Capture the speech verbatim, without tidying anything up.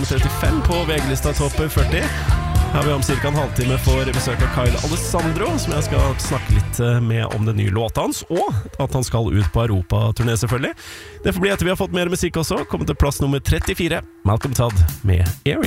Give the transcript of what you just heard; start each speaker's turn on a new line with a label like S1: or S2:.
S1: nummer trettifem på V G-lista Topp førti. Her har vi om cirka en halvtime får besøk av Kyle Alessandro, som jeg skal snakke litt med om den nye låta hans, og at han skal ut på Europa-turné selvfølgelig. Det får bli etter vi har fått mer musikk også. Kommer til plass nummer trettifire, Malcolm Todd med Earring.